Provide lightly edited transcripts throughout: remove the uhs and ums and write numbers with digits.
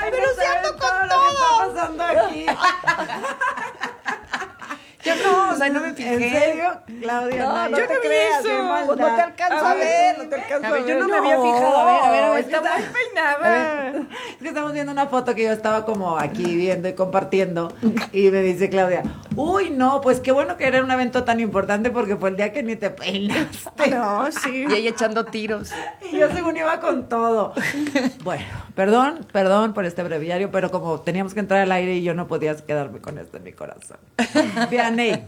pero si ando con todo. Lo que está pasando aquí. Yo no, o sea, no me fijé. ¿En serio, Claudia? No, yo te no vi creas, eso. qué maldad. Pues no te alcanzo a ver, no te alcanzo a ver. Yo no me había fijado. A ver, está muy peinada. Es que estamos viendo una foto que yo estaba como aquí viendo y compartiendo y me dice Claudia, uy, no, pues qué bueno que era un evento tan importante porque fue el día que ni te peinaste. No, sí. Y ella echando tiros. Y yo según iba con todo. Bueno, perdón por este breviario, pero como teníamos que entrar al aire y yo no podía quedarme con esto en mi corazón. Vianney,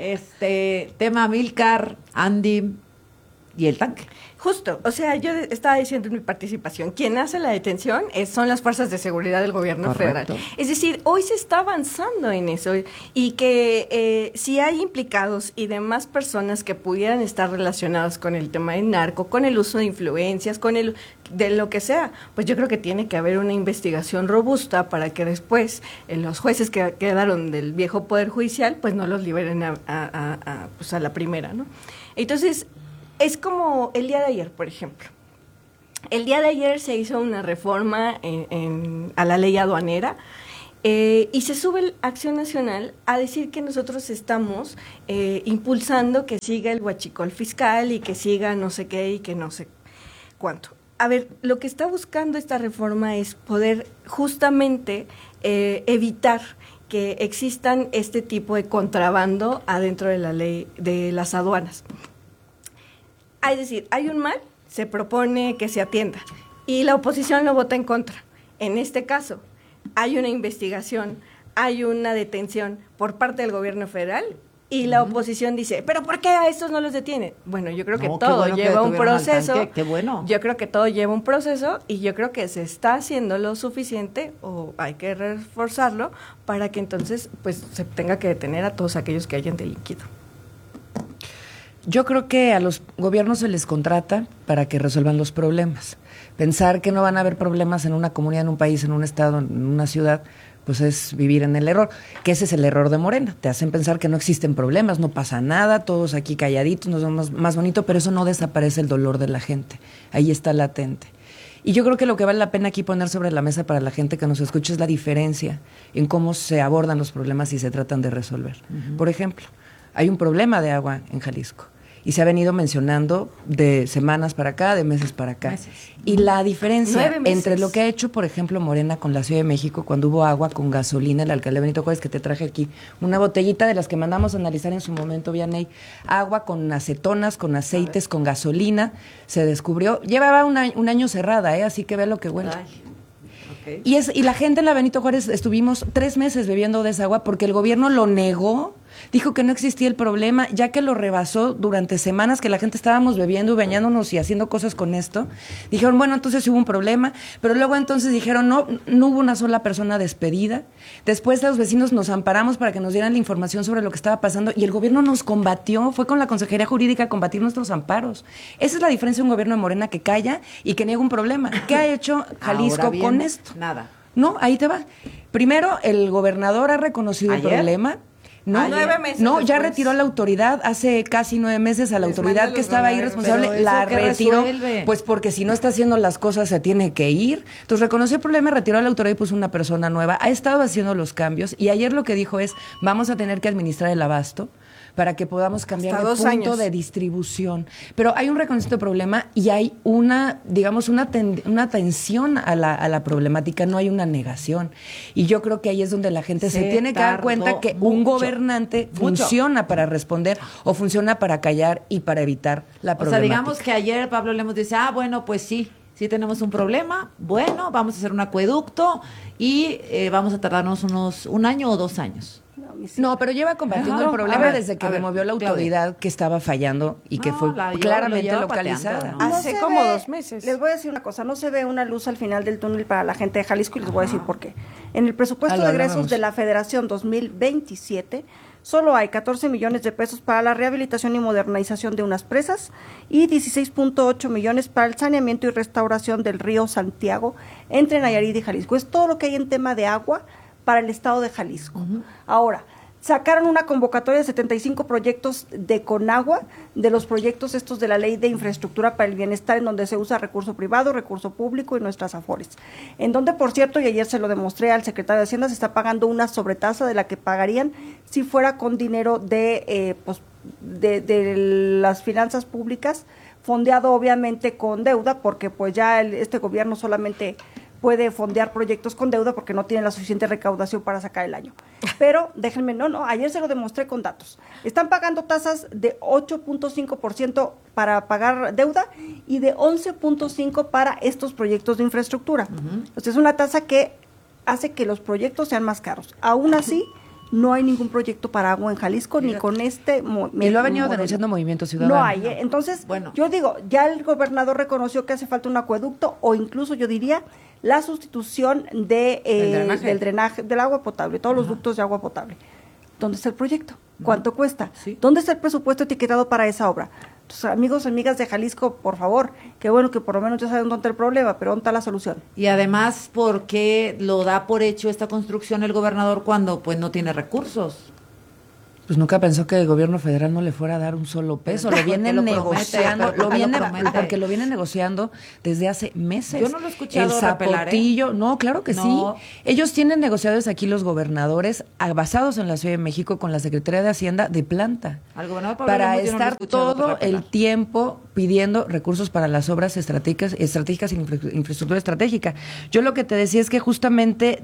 tema Amílcar, Andy y el tanque. Justo, o sea, yo estaba diciendo en mi participación, quien hace la detención son las fuerzas de seguridad del gobierno federal. Es decir, hoy se está avanzando en eso y que si hay implicados y demás personas que pudieran estar relacionados con el tema del narco, con el uso de influencias, de lo que sea, pues yo creo que tiene que haber una investigación robusta para que después los jueces que quedaron del viejo Poder Judicial, pues no los liberen pues a la primera, ¿no? Entonces, es como el día de ayer, por ejemplo. El día de ayer se hizo una reforma a la ley aduanera y se sube Acción Nacional a decir que nosotros estamos impulsando que siga el huachicol fiscal y que siga no sé qué y que no sé cuánto. A ver, lo que está buscando esta reforma es poder justamente evitar que existan este tipo de contrabando adentro de la ley de las aduanas. Es decir, hay un mal, se propone que se atienda y la oposición lo vota en contra. En este caso, hay una investigación, hay una detención por parte del gobierno federal y la oposición dice, ¿pero por qué a estos no los detienen? Bueno, yo creo que todo lleva un proceso. Qué bueno. Yo creo que todo lleva un proceso y yo creo que se está haciendo lo suficiente o hay que reforzarlo para que entonces pues se tenga que detener a todos aquellos que hayan delinquido. Yo creo que a los gobiernos se les contrata para que resuelvan los problemas. Pensar que no van a haber problemas en una comunidad, en un país, en un estado, en una ciudad, pues es vivir en el error. Que ese es el error de Morena. Te hacen pensar que no existen problemas, no pasa nada, todos aquí calladitos, nos vemos más bonito, pero eso no desaparece el dolor de la gente. Ahí está latente. Y yo creo que lo que vale la pena aquí poner sobre la mesa para la gente que nos escucha es la diferencia en cómo se abordan los problemas y se tratan de resolver. Por ejemplo, hay un problema de agua en Jalisco y se ha venido mencionando de semanas para acá, de meses para acá. Y la diferencia entre lo que ha hecho, por ejemplo, Morena con la Ciudad de México cuando hubo agua con gasolina, el alcalde Benito Juárez, que te traje aquí, una botellita de las que mandamos a analizar en su momento, Vianney, agua con acetonas, con aceites, con gasolina, se descubrió, llevaba un año cerrada, así que ve lo que huele. Okay. Y la gente en la Benito Juárez estuvimos 3 meses bebiendo de esa agua porque el gobierno lo negó, dijo que no existía el problema, ya que lo rebasó durante semanas que la gente estábamos bebiendo y bañándonos y haciendo cosas con esto. Dijeron, bueno, entonces hubo un problema, pero luego entonces dijeron, no hubo una sola persona despedida. Después los vecinos nos amparamos para que nos dieran la información sobre lo que estaba pasando y el gobierno nos combatió, fue con la Consejería Jurídica a combatir nuestros amparos. Esa es la diferencia de un gobierno de Morena que calla y que niega un problema. ¿Qué ha hecho Jalisco con esto? Nada. No, ahí te va. Primero, el gobernador ha reconocido el problema. No, 9 meses no, ya después. retiró la autoridad hace casi 9 meses a la autoridad que estaba ahí responsable, la retiró, pues porque si no está haciendo las cosas se tiene que ir. Entonces reconoció el problema, retiró a la autoridad y puso una persona nueva. Ha estado haciendo los cambios y ayer lo que dijo es, vamos a tener que administrar el abasto para que podamos cambiar de punto de distribución. Pero hay un reconocimiento de problema y hay una atención a la problemática, no hay una negación. Y yo creo que ahí es donde la gente se tiene que dar cuenta que un gobernante funciona para responder o funciona para callar y para evitar la problemática. O sea, digamos que ayer Pablo Lemos dice, bueno, pues sí tenemos un problema, bueno, vamos a hacer un acueducto y vamos a tardarnos un año o 2 años. No, pero lleva combatiendo el problema desde que removió la autoridad que estaba fallando y que fue claramente localizada. Hace como 2 meses. Les voy a decir una cosa, no se ve una luz al final del túnel para la gente de Jalisco y les voy a decir por qué. En el presupuesto de egresos de la Federación 2027 solo hay 14 millones de pesos para la rehabilitación y modernización de unas presas y 16.8 millones para el saneamiento y restauración del río Santiago entre Nayarit y Jalisco. Es todo lo que hay en tema de agua para el estado de Jalisco. Ahora, Sacaron una convocatoria de 75 proyectos de Conagua, de los proyectos estos de la Ley de Infraestructura para el Bienestar, en donde se usa recurso privado, recurso público y nuestras afores. En donde, por cierto, y ayer se lo demostré al secretario de Hacienda, se está pagando una sobretasa de la que pagarían si fuera con dinero de las finanzas públicas, fondeado obviamente con deuda, porque pues ya este gobierno solamente puede fondear proyectos con deuda porque no tiene la suficiente recaudación para sacar el año. Pero déjenme, ayer se lo demostré con datos. Están pagando tasas de 8.5% para pagar deuda y de 11.5% para estos proyectos de infraestructura. Entonces es una tasa que hace que los proyectos sean más caros. Aún así, no hay ningún proyecto para agua en Jalisco, ni con este... Y lo ha venido denunciando Movimiento Ciudadano. No hay, Entonces, yo digo, ya el gobernador reconoció que hace falta un acueducto, o incluso yo diría la sustitución del drenaje, del agua potable, todos los ductos de agua potable. ¿Dónde está el proyecto? ¿Cuánto cuesta? Sí. ¿Dónde está el presupuesto etiquetado para esa obra? Entonces, amigos, amigas de Jalisco, por favor, qué bueno que por lo menos ya saben dónde está el problema, pero ¿dónde está la solución? Y además, ¿por qué lo da por hecho esta construcción el gobernador cuando pues no tiene recursos? Pues nunca pensó que el gobierno federal no le fuera a dar un solo peso. Lo vienen negociando, porque lo vienen negociando desde hace meses. Yo no lo he escuchado el zapotillo, repelar, ¿eh? No, claro que sí. Ellos tienen negociados aquí los gobernadores basados en la Ciudad de México con la Secretaría de Hacienda de planta. Al gobernador Pablo para Lemus, estar todo el tiempo pidiendo recursos para las obras estratégicas y infraestructura estratégica. Yo lo que te decía es que justamente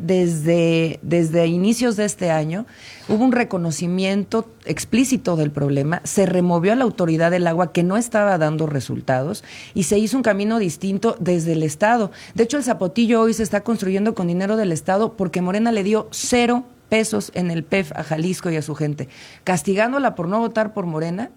desde inicios de este año hubo un reconocimiento explícito del problema, se removió a la autoridad del agua que no estaba dando resultados y se hizo un camino distinto desde el Estado. De hecho, el Zapotillo hoy se está construyendo con dinero del Estado porque Morena le dio 0 pesos en el PEF a Jalisco y a su gente, castigándola por no votar por Morena,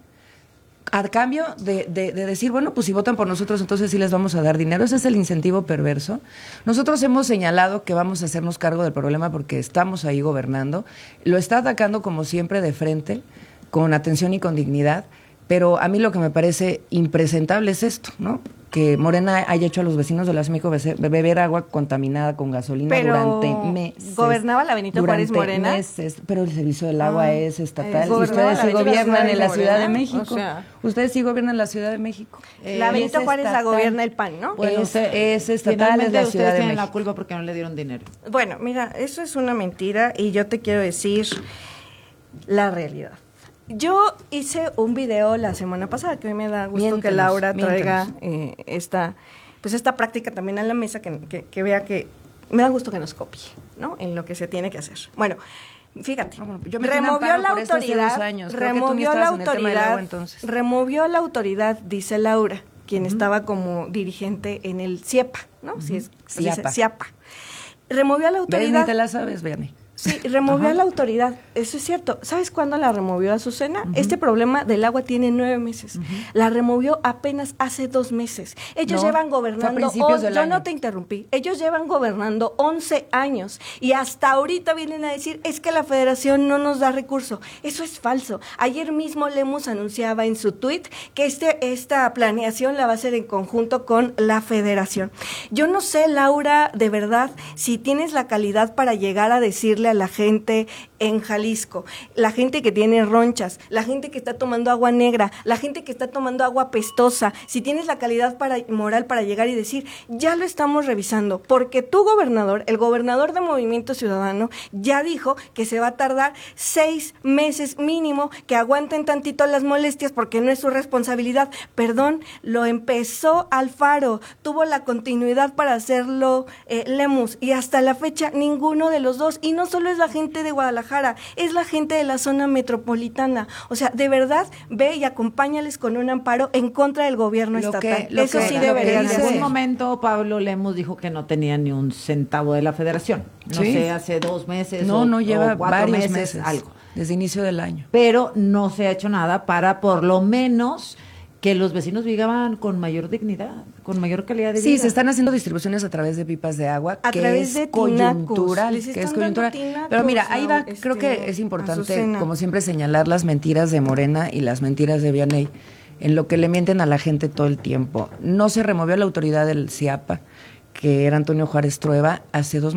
a cambio de decir, bueno, pues si votan por nosotros, entonces sí les vamos a dar dinero. Ese es el incentivo perverso. Nosotros hemos señalado que vamos a hacernos cargo del problema porque estamos ahí gobernando. Lo está atacando, como siempre, de frente, con atención y con dignidad. Pero a mí lo que me parece impresentable es esto, ¿no? Que Morena haya hecho a los vecinos de la Ciudad de México beber agua contaminada con gasolina durante meses. ¿Gobernaba la Benito Juárez Morena? Meses, pero el servicio del agua es estatal. Y ¿Gobernaba ustedes sí la gobiernan en la Ciudad de Morena? México. O sea, ustedes sí gobiernan en la Ciudad de México. la Benito Juárez la gobierna el PAN, ¿no? Bueno, es estatal, es la Ciudad de ustedes tienen México. la culpa porque no le dieron dinero. Bueno, mira, eso es una mentira y yo te quiero decir la realidad. Yo hice un video la semana pasada, que hoy me da gusto que Laura traiga esta práctica también a la mesa, que vea que me da gusto que nos copie, ¿no? En lo que se tiene que hacer. Bueno, fíjate, removió la autoridad, dice Laura, quien estaba como dirigente en el CIEPA, ¿no? Si es CIAPA. Removió a la autoridad. Ni te la sabes, Vianney. Sí, removió a la autoridad, eso es cierto. ¿Sabes cuándo la removió, Azucena? Este problema del agua tiene 9 meses. La removió apenas hace 2 meses. Ellos llevan gobernando, yo no te interrumpí, ellos llevan gobernando 11 años y hasta ahorita vienen a decir, es que la federación no nos da recurso. Eso es falso. Ayer mismo Lemus anunciaba en su tuit que esta planeación la va a hacer en conjunto con la federación. Yo no sé, Laura, de verdad, si tienes la calidad para llegar a decirle a la gente en Jalisco, la gente que tiene ronchas, la gente que está tomando agua negra, la gente que está tomando agua pestosa, si tienes la calidad moral para llegar y decir, ya lo estamos revisando, porque tu gobernador, el gobernador de Movimiento Ciudadano, ya dijo que se va a tardar 6 meses mínimo, que aguanten tantito las molestias porque no es su responsabilidad. Perdón, lo empezó Alfaro, tuvo la continuidad para hacerlo Lemus, y hasta la fecha ninguno de los dos, y no solo es la gente de Guadalajara, es la gente de la zona metropolitana. O sea, de verdad, ve y acompáñales con un amparo en contra del gobierno estatal. Eso sí debería En ser. algún momento Pablo Lemus dijo que no tenía ni un centavo de la federación. No sé, hace 2 meses no lleva o 4 varios meses, algo. Desde inicio del año. Pero no se ha hecho nada para por lo menos que los vecinos vivan con mayor dignidad, con mayor calidad de vida. Sí, se están haciendo distribuciones a través de pipas de agua, a través de coyuntural, que es coyuntural. Pero mira, ahí va, creo que es importante, Azucena, como siempre, señalar las mentiras de Morena y las mentiras de Vianney, en lo que le mienten a la gente todo el tiempo. No se removió la autoridad del CIAPA, que era Antonio Juárez Trueba, hace 2 meses.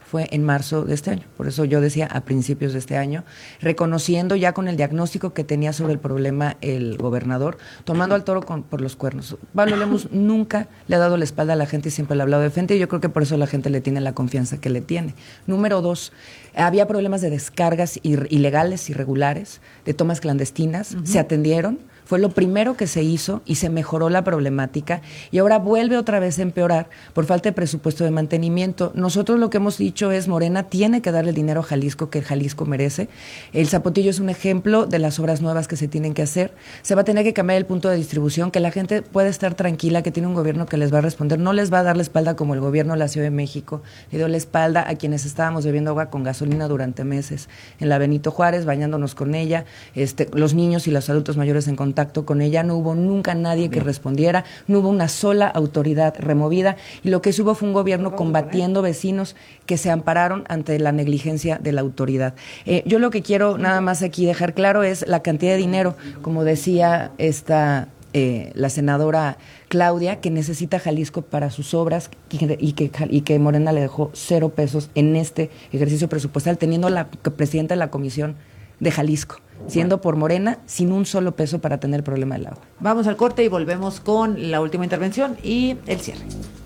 fue en marzo de este año. Por eso yo decía a principios de este año, reconociendo ya con el diagnóstico que tenía sobre el problema el gobernador, tomando al toro por los cuernos. Pablo Lemus nunca le ha dado la espalda a la gente y siempre le ha hablado de frente, y yo creo que por eso la gente le tiene la confianza que le tiene. Número 2, había problemas de descargas ilegales, irregulares, de tomas clandestinas, se atendieron. Fue lo primero que se hizo y se mejoró la problemática, y ahora vuelve otra vez a empeorar por falta de presupuesto de mantenimiento. Nosotros lo que hemos dicho es, Morena tiene que darle el dinero a Jalisco que Jalisco merece. El Zapotillo es un ejemplo de las obras nuevas que se tienen que hacer. Se va a tener que cambiar el punto de distribución, que la gente puede estar tranquila, que tiene un gobierno que les va a responder, no les va a dar la espalda como el gobierno de la Ciudad de México le dio la espalda a quienes estábamos bebiendo agua con gasolina durante meses en la Benito Juárez, bañándonos con ella, los niños y los adultos mayores en contacto con ella. No hubo nunca nadie que respondiera, no hubo una sola autoridad removida, y lo que hubo fue un gobierno combatiendo vecinos que se ampararon ante la negligencia de la autoridad. Yo lo que quiero nada más aquí dejar claro es la cantidad de dinero, como decía la senadora Claudia, que necesita Jalisco para sus obras, y que Morena le dejó 0 pesos en este ejercicio presupuestal, teniendo la presidenta de la Comisión de Jalisco, siendo por Morena, sin un solo peso para tener el problema del agua. Vamos al corte y volvemos con la última intervención y el cierre.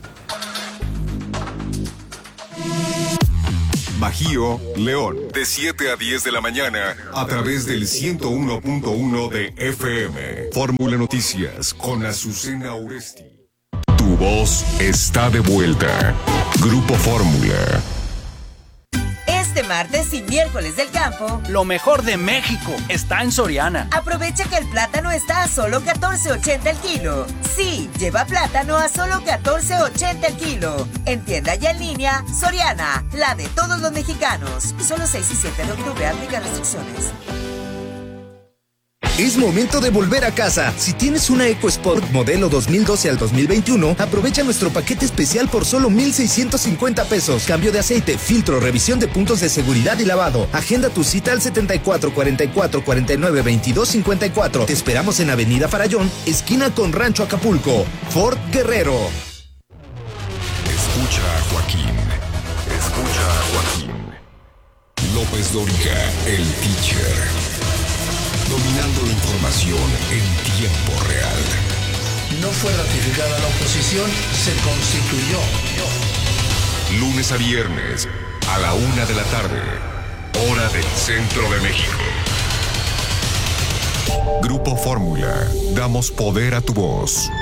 Bajío, León, de 7 a 10 de la mañana, a través del 101.1 de FM. Fórmula Noticias, con Azucena Oresti. Tu voz está de vuelta. Grupo Fórmula. Este martes y miércoles del campo, lo mejor de México está en Soriana. Aprovecha que el plátano está a solo $14.80 el kilo. Sí, lleva plátano a solo $14.80 el kilo. En tienda y en línea, Soriana, la de todos los mexicanos. Solo 6 y 7 de octubre, aplica restricciones. Es momento de volver a casa. Si tienes una EcoSport modelo 2012 al 2021, aprovecha nuestro paquete especial por solo 1,650 pesos. Cambio de aceite, filtro, revisión de puntos de seguridad y lavado. Agenda tu cita al 74 44 49 22 54. Te esperamos en Avenida Farallón, esquina con Rancho Acapulco. Ford Guerrero. Escucha a Joaquín. Escucha a Joaquín. López Dóriga, el teacher. Dominando la información en tiempo real. No fue ratificada la oposición, se constituyó. Lunes a viernes, a la 1 de la tarde, hora del centro de México. Grupo Fórmula, damos poder a tu voz.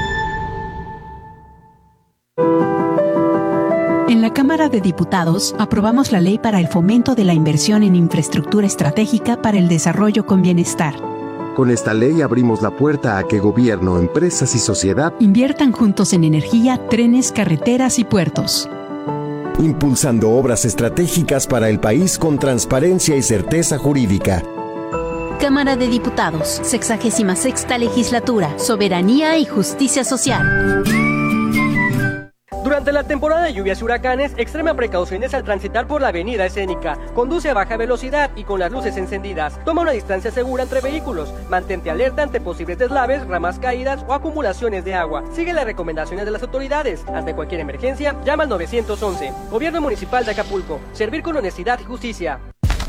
En la Cámara de Diputados aprobamos la ley para el fomento de la inversión en infraestructura estratégica para el desarrollo con bienestar. Con esta ley abrimos la puerta a que gobierno, empresas y sociedad inviertan juntos en energía, trenes, carreteras y puertos. Impulsando obras estratégicas para el país con transparencia y certeza jurídica. Cámara de Diputados, 66ª Legislatura, Soberanía y Justicia Social. Durante la temporada de lluvias y huracanes, extrema precauciones al transitar por la avenida escénica. Conduce a baja velocidad y con las luces encendidas. Toma una distancia segura entre vehículos. Mantente alerta ante posibles deslaves, ramas caídas o acumulaciones de agua. Sigue las recomendaciones de las autoridades. Ante cualquier emergencia, llama al 911. Gobierno Municipal de Acapulco. Servir con honestidad y justicia.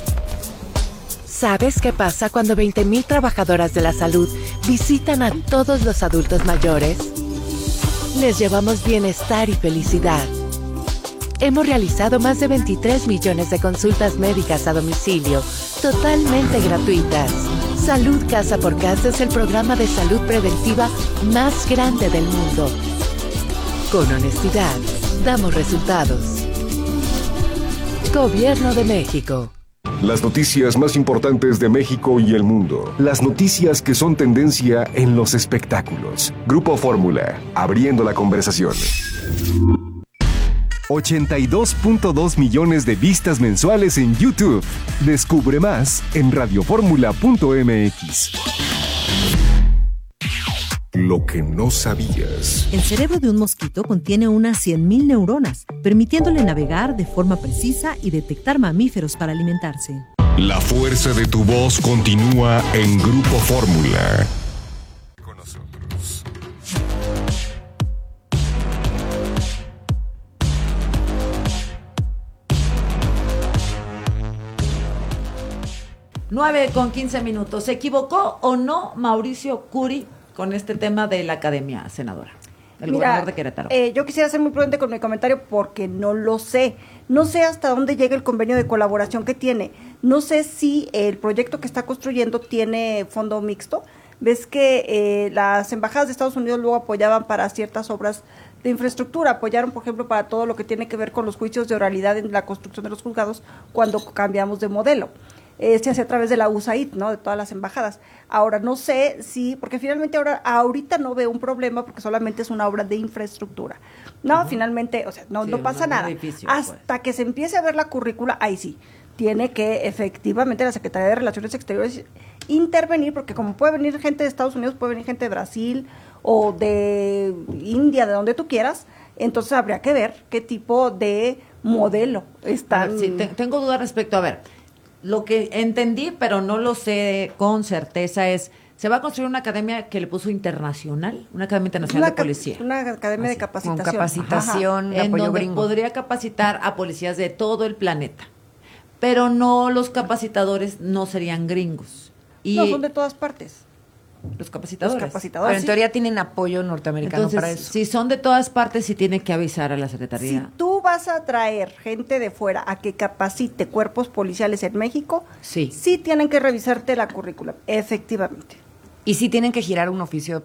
¿Sabes qué pasa cuando 20,000 trabajadoras de la salud visitan a todos los adultos mayores? Les llevamos bienestar y felicidad. Hemos realizado más de 23 millones de consultas médicas a domicilio, totalmente gratuitas. Salud Casa por Casa es el programa de salud preventiva más grande del mundo. Con honestidad, damos resultados. Gobierno de México. Las noticias más importantes de México y el mundo. Las noticias que son tendencia en los espectáculos. Grupo Fórmula, abriendo la conversación. 82.2 millones de vistas mensuales en YouTube. Descubre más en radioformula.mx. Lo que no sabías. El cerebro de un mosquito contiene unas 100,000 neuronas, permitiéndole navegar de forma precisa y detectar mamíferos para alimentarse. La fuerza de tu voz continúa en Grupo Fórmula. Con nosotros. 8:02 9:15. ¿Se equivocó o no Mauricio Curi con este tema de la academia, senadora? El gobernador de Querétaro. Yo quisiera ser muy prudente con mi comentario porque no lo sé. No sé hasta dónde llega el convenio de colaboración que tiene. No sé si el proyecto que está construyendo tiene fondo mixto. Ves que las embajadas de Estados Unidos luego apoyaban para ciertas obras de infraestructura, apoyaron, por ejemplo, para todo lo que tiene que ver con los juicios de oralidad en la construcción de los juzgados cuando cambiamos de modelo. Se hace a través de la USAID, ¿no? De todas las embajadas. Ahora, no sé si, porque finalmente ahorita no veo un problema porque solamente es una obra de infraestructura. No, finalmente, o sea, no pasa nada. Hasta que se empiece a ver la currícula, ahí sí, tiene que efectivamente la Secretaría de Relaciones Exteriores intervenir, porque como puede venir gente de Estados Unidos, puede venir gente de Brasil o de India, de donde tú quieras, entonces habría que ver qué tipo de modelo están. Sí, tengo dudas respecto, a ver, lo que entendí, pero no lo sé con certeza, es, se va a construir una academia que le puso internacional, una academia internacional de policía. Una academia de capacitación. Con capacitación, en donde gringo. Podría capacitar a policías de todo el planeta, pero no, los capacitadores no serían gringos. No, son de todas partes. Los capacitadores. Pero en teoría tienen apoyo norteamericano. Entonces, para eso. Si son de todas partes, sí tiene que avisar a la Secretaría. Si tú vas a traer gente de fuera a que capacite cuerpos policiales en México, sí tienen que revisarte la currícula, efectivamente. Y sí tienen que girar un oficio